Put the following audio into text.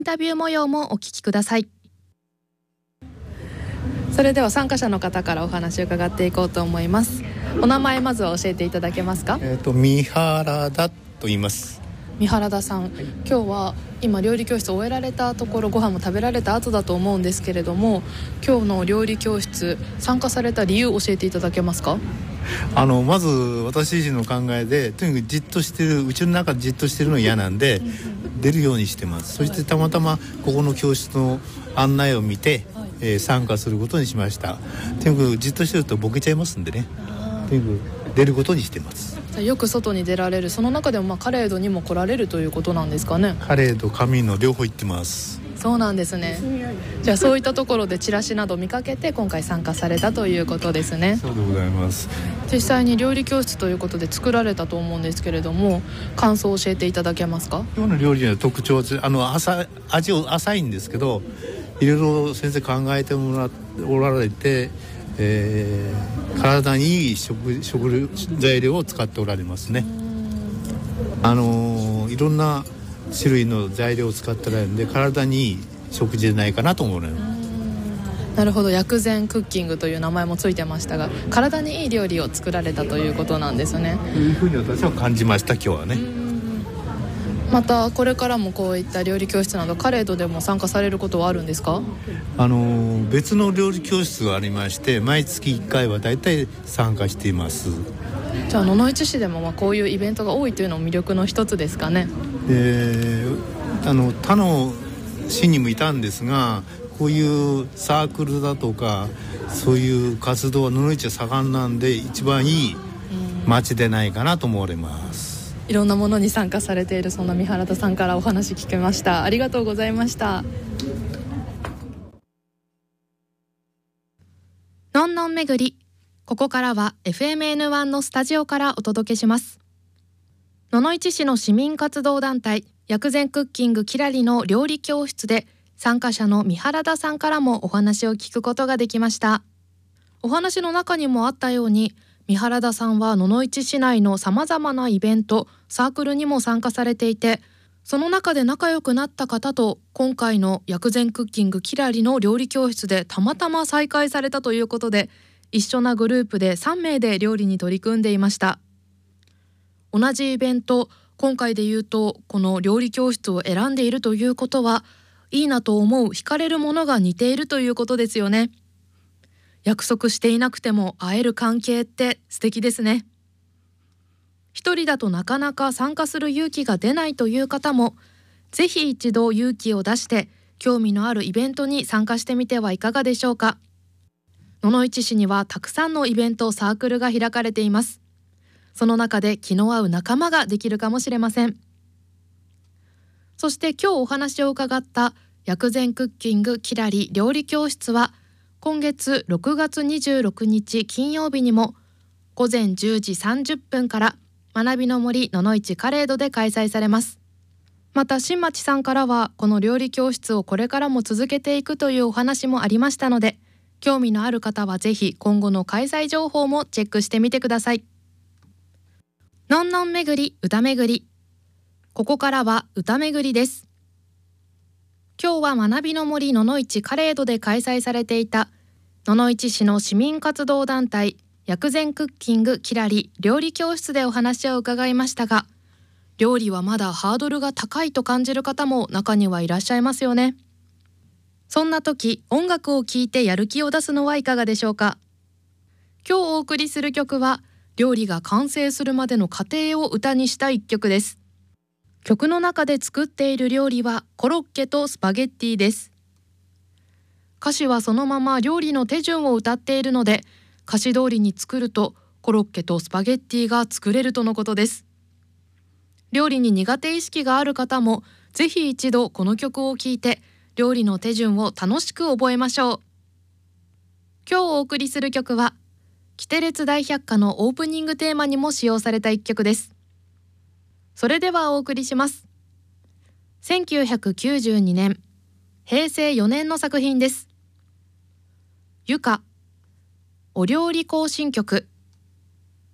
インタビュー模様もお聞きください。それでは参加者の方からお話を伺っていこうと思います。お名前まずは教えていただけますか？ 三原田と言います。 三原田さん、今日は今料理教室を終えられたところ、ご飯も食べられた後だと思うんですけれども、今日の料理教室参加された理由を教えていただけますか？ まず私自身の考えで、とにかくじっとしてる、うちの中でじっとしてるの嫌なんで、出るようにしてます。そしてたまたまここの教室の案内を見て、参加することにしました。とにかくじっとしてるとボケちゃいますんでね、とにかく出ることにしてます。 よく外に出られる、その中でもカレードにも来られるということなんですかね？ カレード、上の両方行ってます。 そうなんですね。じゃあそういったところでチラシなど見かけて今回参加されたということですね。 そうでございます。 実際に料理教室ということで作られたと思うんですけれども、感想を教えていただけますか？ 今日の料理の特徴は味を浅いんですけど、いろいろ先生考えておられて、体にいい食材料を使っておられますね。いろんな種類の材料を使っておられるんで、体にいい食事じゃないかなと思うね。 なるほど。薬膳クッキングという名前もついてましたが、体にいい料理を作られたということなんですね。 というふうに私は感じました、今日はね。 またこれからもこういった料理教室などカレードでも参加されることはあるんですか？ 別の料理教室がありまして、毎月1回はだいたい参加しています。 じゃあ野々市市でもこういうイベントが多いというのも魅力の一つですかね？ 他の市にもいたんですが、こういうサークルだとかそういう活動は野々市は盛んなんで、一番いい町でないかなと思われます。 いろんなものに参加されているそんな三原田さんからお話聞けました。ありがとうございました。のんのん巡り、ここからは FMN1 のスタジオからお届けします。野々市市の市民活動団体薬膳クッキングきらりの料理教室で、参加者の三原田さんからもお話を聞くことができました。お話の中にもあったように、三原田さんは野々市市内のさまざまなイベント、サークルにも参加されていて、その中で仲良くなった方と今回の薬膳クッキングきらりの料理教室でたまたま再会されたということで、一緒なグループで3名で料理に取り組んでいました。同じイベント、今回で言うとこの料理教室を選んでいるということは、いいなと思う惹かれるものが似ているということですよね。約束していなくても会える関係って素敵ですね。一人だとなかなか参加する勇気が出ないという方も、ぜひ一度勇気を出して興味のあるイベントに参加してみてはいかがでしょうか。野々市市にはたくさんのイベント、サークルが開かれています。その中で気の合う仲間ができるかもしれません。そして今日お話を伺った薬膳クッキングきらり料理教室は、今月6月26日金曜日にも午前10時30分から学びの森野々市カレードで開催されます。また新町さんからはこの料理教室をこれからも続けていくというお話もありましたので、興味のある方はぜひ今後の開催情報もチェックしてみてください。のんのん巡り、歌巡り。ここからは歌巡りです。今日は学びの森野々市カレードで開催されていた野々市市の市民活動団体薬膳クッキングきらり料理教室でお話を伺いましたが、料理はまだハードルが高いと感じる方も中にはいらっしゃいますよね。そんな時、音楽を聴いてやる気を出すのはいかがでしょうか。今日お送りする曲は料理が完成するまでの過程を歌にした一曲です。曲の中で作っている料理はコロッケとスパゲッティです。歌詞はそのまま料理の手順を歌っているので、歌詞通りに作るとコロッケとスパゲッティが作れるとのことです。料理に苦手意識がある方もぜひ一度この曲を聴いて料理の手順を楽しく覚えましょう。今日お送りする曲はキテレツ大百科のオープニングテーマにも使用された一曲です。それではお送りします。1992年平成4年の作品です。ゆかお料理行進曲。